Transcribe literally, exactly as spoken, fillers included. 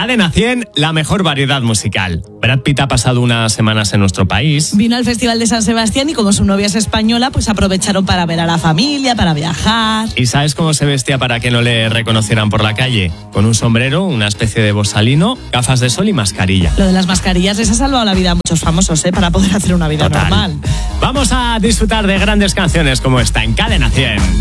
Cadena cien, la mejor variedad musical. Brad Pitt ha pasado unas semanas en nuestro país. Vino al Festival de San Sebastián y como su novia es española, pues aprovecharon para ver a la familia, para viajar. ¿Y sabes cómo se vestía para que no le reconocieran por la calle? Con un sombrero, una especie de borsalino, gafas de sol y mascarilla. Lo de las mascarillas les ha salvado la vida a muchos famosos, ¿eh? Para poder hacer una vida Total. normal. Vamos a disfrutar de grandes canciones como esta en Cadena cien.